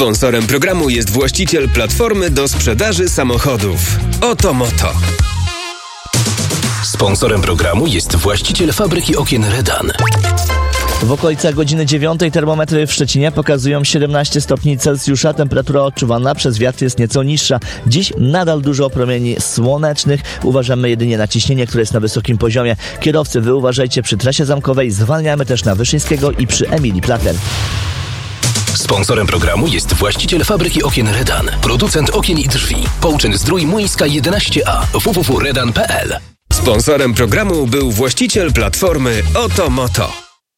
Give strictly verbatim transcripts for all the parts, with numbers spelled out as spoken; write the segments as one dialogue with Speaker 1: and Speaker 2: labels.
Speaker 1: Sponsorem programu jest właściciel platformy do sprzedaży samochodów Oto Moto.
Speaker 2: Sponsorem programu jest właściciel fabryki okien Redan.
Speaker 3: W okolicach godziny dziewiątej termometry w Szczecinie pokazują siedemnaście stopni Celsjusza. Temperatura odczuwana przez wiatr jest nieco niższa. Dziś nadal dużo promieni słonecznych. Uważamy jedynie na ciśnienie, które jest na wysokim poziomie. Kierowcy, wy uważajcie przy trasie zamkowej. Zwalniamy też na Wyszyńskiego i przy Emilii Plater.
Speaker 2: Sponsorem programu jest właściciel fabryki okien Redan. Producent okien i drzwi. Połczyn Zdrój Młyńska jedenaście A. w w w kropka redan kropka p l.
Speaker 1: Sponsorem programu był właściciel platformy Oto Moto.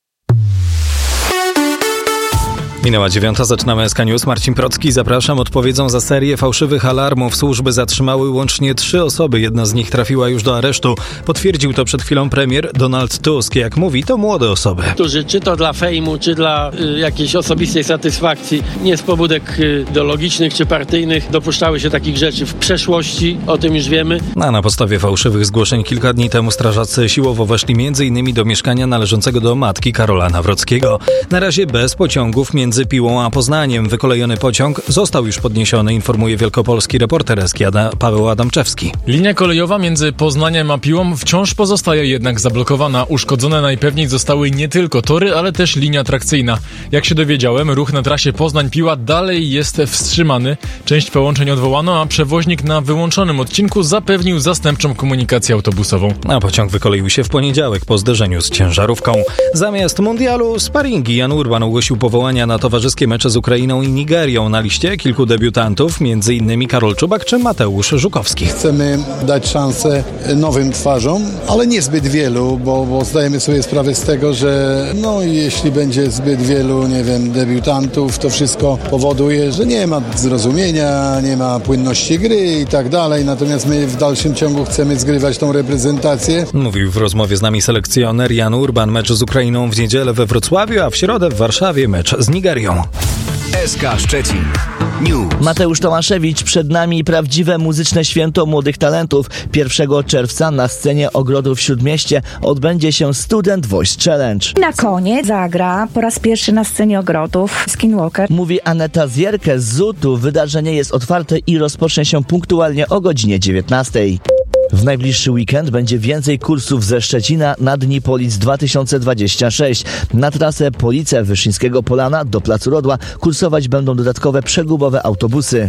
Speaker 4: Minęła dziewiąta, zaczynamy S K News. Marcin Procki, zapraszam. Odpowiedzą za serię fałszywych alarmów. Służby zatrzymały łącznie trzy osoby. Jedna z nich trafiła już do aresztu. Potwierdził to przed chwilą premier Donald Tusk. Jak mówi, to młode osoby.
Speaker 5: Którzy czy to dla fejmu, czy dla y, jakiejś osobistej satysfakcji, nie z pobudek y, ideologicznych czy partyjnych, dopuszczały się takich rzeczy w przeszłości. O tym już wiemy.
Speaker 4: A na podstawie fałszywych zgłoszeń kilka dni temu strażacy siłowo weszli między innymi do mieszkania należącego do matki Karola Nawrockiego. Na razie bez pociągów między Między Piłą a Poznaniem. Wykolejony pociąg został już podniesiony, informuje wielkopolski reporter S K Ada Paweł Adamczewski.
Speaker 6: Linia kolejowa między Poznaniem a Piłą wciąż pozostaje jednak zablokowana. Uszkodzone najpewniej zostały nie tylko tory, ale też linia atrakcyjna. Jak się dowiedziałem, ruch na trasie Poznań-Piła dalej jest wstrzymany. Część połączeń odwołano, a przewoźnik na wyłączonym odcinku zapewnił zastępczą komunikację autobusową.
Speaker 4: A pociąg wykoleił się w poniedziałek po zderzeniu z ciężarówką. Zamiast mundialu sparingi. Jan Urban ogłosił powołania na towarzyskie mecze z Ukrainą i Nigerią. Na liście kilku debiutantów, między innymi Karol Czubak czy Mateusz Żukowski.
Speaker 7: Chcemy dać szansę nowym twarzom, ale nie zbyt wielu, bo, bo zdajemy sobie sprawę z tego, że no jeśli będzie zbyt wielu, nie wiem, debiutantów, to wszystko powoduje, że nie ma zrozumienia, nie ma płynności gry i tak dalej. Natomiast my w dalszym ciągu chcemy zgrywać tą reprezentację.
Speaker 4: Mówił w rozmowie z nami selekcjoner Jan Urban. Mecz z Ukrainą w niedzielę we Wrocławiu, a w środę w Warszawie mecz z Nigerią.
Speaker 1: S K Szczecin News.
Speaker 3: Mateusz Tomaszewicz, przed nami prawdziwe muzyczne święto młodych talentów. pierwszego czerwca na scenie Ogrodu w Śródmieście odbędzie się Student Voice Challenge.
Speaker 8: Na koniec zagra po raz pierwszy na scenie Ogrodów Skinwalker.
Speaker 3: Mówi Aneta Zierkę z Zutu. Wydarzenie jest otwarte i rozpocznie się punktualnie o godzinie dziewiętnastej. W najbliższy weekend będzie więcej kursów ze Szczecina na Dni Polic dwa tysiące dwadzieścia sześć. Na trasę Police Wyszyńskiego Polana do Placu Rodła kursować będą dodatkowe przegubowe autobusy.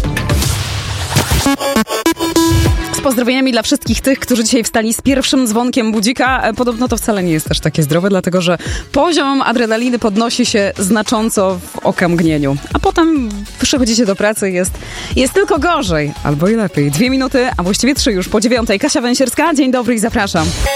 Speaker 9: Z pozdrowieniami dla wszystkich tych, którzy dzisiaj wstali z pierwszym dzwonkiem budzika. Podobno to wcale nie jest też takie zdrowe, dlatego że poziom adrenaliny podnosi się znacząco w okamgnieniu. A potem przychodzicie do pracy i jest, jest tylko gorzej, albo i lepiej. Dwie minuty, a właściwie trzy już po dziewiątej. Kasia Węsierska, dzień dobry i zapraszam.